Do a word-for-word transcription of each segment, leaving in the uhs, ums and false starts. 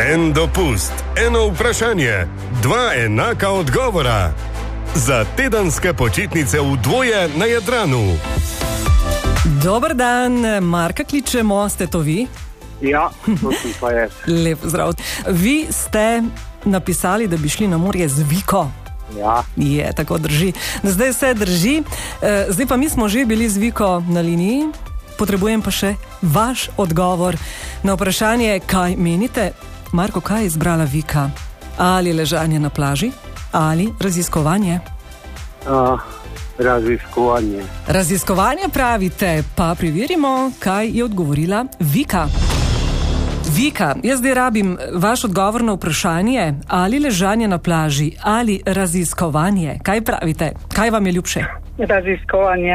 En dopust, eno vprašanje, dva enaka odgovora. Za tedenske počitnice v dvoje na Jadranu. Dober dan, Marka kličemo, ste to vi? Ja, to sem pa jaz. Lep zdrav. Vi ste napisali, da bi šli na morje z Viko. Ja. Je, tako drži. Zdaj vse drži. Zdaj pa mi smo že bili z Viko na liniji. Potrebujem pa še vaš odgovor na vprašanje, kaj menite. Marko, kaj je izbrala Vika? Ali ležanje na plaži? Ali raziskovanje? Uh, raziskovanje. Raziskovanje pravite, pa preverimo, kaj je odgovorila Vika. Vika, jaz zdaj rabim vaš odgovor na vprašanje, ali ležanje na plaži, ali raziskovanje. Kaj pravite? Kaj vam je ljubše? Raziskovanje.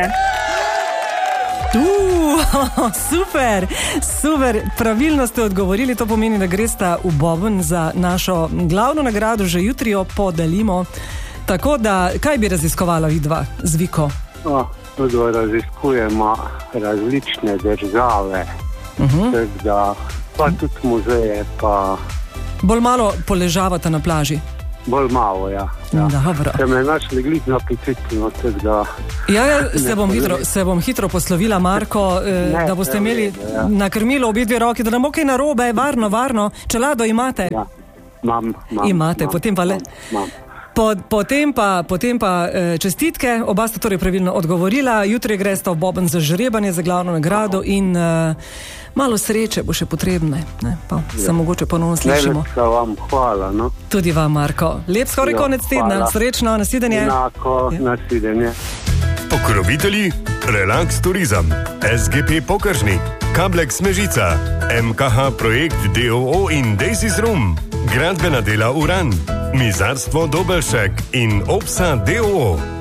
Uh, super, super, pravilno ste odgovorili, to pomeni, da gresta v Boben za našo glavno nagrado, že jutri jo podelimo. Tako da, kaj bi raziskovala vidva z Viko? No, tudi raziskujemo različne države, Uh-huh. da, pa tudi muzeje, pa Bolj malo poležavate na plaži. bolj malo, ja. ja. Dobro. Se me našli glih na apetitno, da... Ja, ja, se bom hitro, se bom hitro poslovila, Marko, eh, Ne, da boste ne, imeli ja. na krmilo obi dve roki, da ne bo kaj narobe, varno, varno. Čelado imate? Ja, mam, mam. Imate, mam, potem pa le... Mam, mam. Po, potem pa, potem pa eh, čestitke, oba sta torej pravilno odgovorila. Jutri gresta v Boben za žrebanje, za glavno nagrado in eh, malo sreče bo še potrebne. Ne? Pa se mogoče ponovno slišimo. Najlepša vam hvala, no. Tudi vam, Marko. Lep skoraj Ja, konec tedna. hvala. Srečno, nasvidenje. Enako, nasvidenje. Pokrovitelji Relax Turizem, S G P Pokažnik, Kablek Smežica, M K H Projekt D O O in Daisys Room, Gradbena dela Uran, Mizarstvo Dobelšek in Opsa D O O.